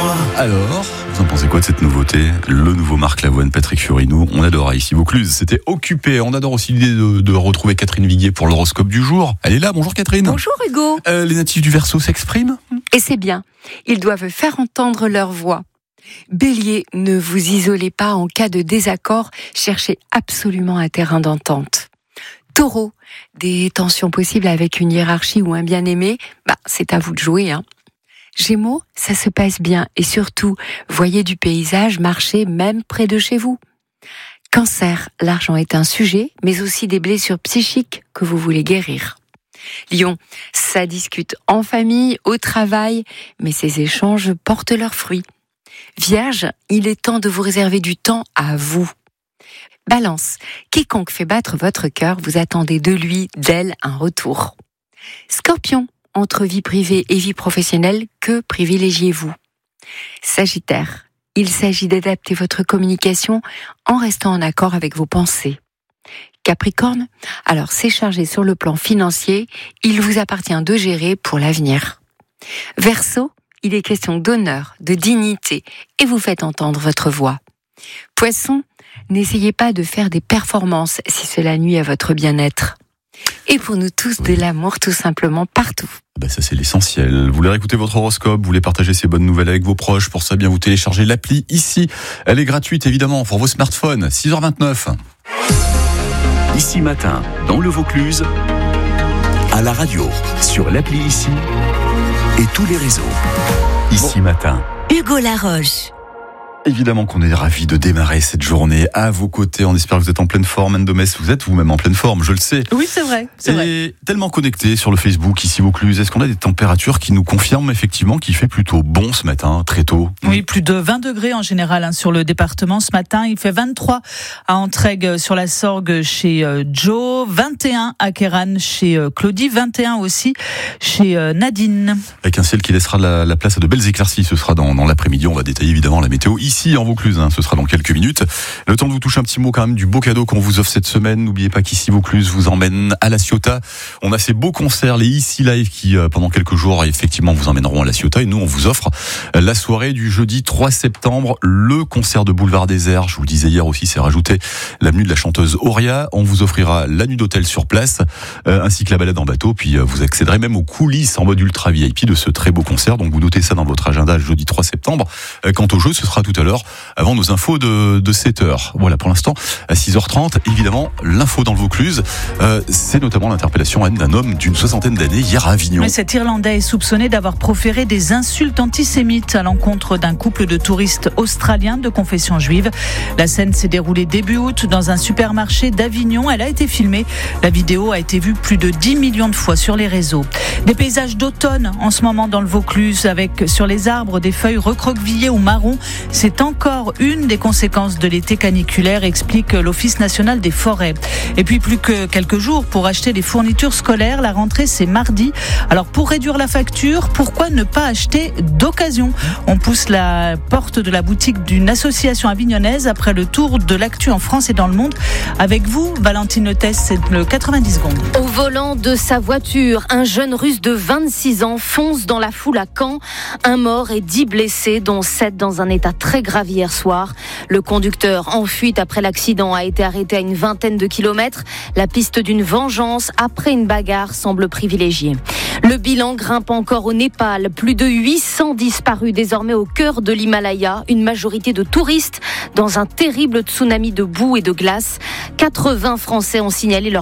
Alors, vous en pensez quoi de cette nouveauté ? Le nouveau Marc Lavoine, Patrick Fiorino, on adore ici Vaucluse. C'était Occupé. On adore aussi l'idée de retrouver Catherine Viguier pour l'horoscope du jour. Elle est là, bonjour Catherine. Bonjour Hugo. Les natifs du Verseau s'expriment ? Et c'est bien, ils doivent faire entendre leur voix. Bélier, ne vous isolez pas en cas de désaccord, cherchez absolument un terrain d'entente. Taureau, des tensions possibles avec une hiérarchie ou un bien-aimé, c'est à vous de jouer, hein. Gémeaux, ça se passe bien et surtout, voyez du paysage marcher même près de chez vous. Cancer, l'argent est un sujet, mais aussi des blessures psychiques que vous voulez guérir. Lion, ça discute en famille, au travail, mais ces échanges portent leurs fruits. Vierge, il est temps de vous réserver du temps à vous. Balance, quiconque fait battre votre cœur, vous attendez de lui, d'elle, un retour. Scorpion, entre vie privée et vie professionnelle, que privilégiez-vous ? Sagittaire, il s'agit d'adapter votre communication en restant en accord avec vos pensées. Capricorne, alors c'est chargé sur le plan financier, il vous appartient de gérer pour l'avenir. Verseau, il est question d'honneur, de dignité, et vous faites entendre votre voix. Poisson, n'essayez pas de faire des performances si cela nuit à votre bien-être. Et pour nous tous, de l'amour tout simplement partout. Ça c'est l'essentiel. Vous voulez écouter votre horoscope, vous voulez partager ces bonnes nouvelles avec vos proches, pour ça bien vous téléchargez l'appli ici. Elle est gratuite évidemment pour vos smartphones. 6h29. Ici Matin, dans le Vaucluse, à la radio, sur l'appli Ici et tous les réseaux. Ici Matin. Hugo Laroche. Évidemment qu'on est ravis de démarrer cette journée à vos côtés. On espère que vous êtes en pleine forme. Anne Domès, vous êtes vous-même en pleine forme, je le sais. Oui, c'est vrai. Et tellement connecté sur le Facebook ici Vaucluse. Est-ce qu'on a des températures qui nous confirment effectivement qu'il fait plutôt bon ce matin, très tôt ? Oui, plus de 20 degrés en général sur le département ce matin. Il fait 23 à Entraigues sur la Sorgue chez Joe, 21 à Kéran chez Claudie, 21 aussi chez Nadine. Avec un ciel qui laissera la place à de belles éclaircies. Ce sera dans l'après-midi. On va détailler évidemment la météo ici en Vaucluse, ce sera dans quelques minutes. Le temps de vous toucher un petit mot quand même du beau cadeau qu'on vous offre cette semaine. N'oubliez pas qu'ici Vaucluse vous emmène à La Ciotat. On a ces beaux concerts, les Ici Live, qui pendant quelques jours effectivement vous emmèneront à La Ciotat. Et nous on vous offre la soirée du jeudi 3 septembre, le concert de Boulevard Désert. Je vous le disais hier aussi, c'est rajouté l'avenue de la chanteuse Auria. On vous offrira la nuit d'hôtel sur place, ainsi que la balade en bateau. Puis vous accéderez même aux coulisses en mode ultra VIP de ce très beau concert. Donc vous notez ça dans votre agenda le jeudi 3 septembre. Quant au jeu, ce sera tout à l'heure, avant nos infos de 7h. Voilà, pour l'instant, à 6h30, évidemment, l'info dans le Vaucluse, c'est notamment l'interpellation d'un homme d'une 60aine d'années hier à Avignon. Mais cet Irlandais est soupçonné d'avoir proféré des insultes antisémites à l'encontre d'un couple de touristes australiens de confession juive. La scène s'est déroulée début août dans un supermarché d'Avignon. Elle a été filmée. La vidéo a été vue plus de 10 millions de fois sur les réseaux. Des paysages d'automne en ce moment dans le Vaucluse, avec sur les arbres des feuilles recroquevillées ou marron. C'est encore une des conséquences de l'été caniculaire, explique l'Office national des forêts. Et puis plus que quelques jours pour acheter des fournitures scolaires. La rentrée, c'est mardi. Alors pour réduire la facture, pourquoi ne pas acheter d'occasion ? On pousse la porte de la boutique d'une association avignonnaise après le tour de l'actu en France et dans le monde. Avec vous, Valentine Letes, c'est le 90 secondes. Au volant de sa voiture, un jeune russe de 26 ans fonce dans la foule à Caen. Un mort et 10 blessés, dont 7 dans un état très grave hier soir. Le conducteur en fuite après l'accident a été arrêté à une vingtaine de kilomètres. La piste d'une vengeance après une bagarre semble privilégiée. Le bilan grimpe encore au Népal. Plus de 800 disparus désormais au cœur de l'Himalaya. Une majorité de touristes dans un terrible tsunami de boue et de glace. 80 Français ont signalé leur